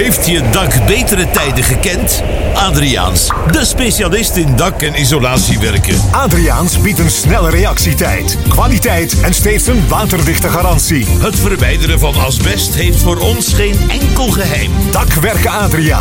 Heeft je dak betere tijden gekend? Adriaans, de specialist in dak- en isolatiewerken. Adriaans biedt een snelle reactietijd, kwaliteit en steeds een waterdichte garantie. Het verwijderen van asbest heeft voor ons geen enkel geheim. Dakwerken Adriaans.